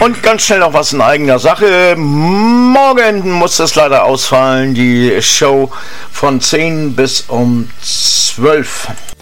Und ganz schnell noch was in eigener Sache. Morgen muss es leider ausfallen, die Show von 10 bis um 12.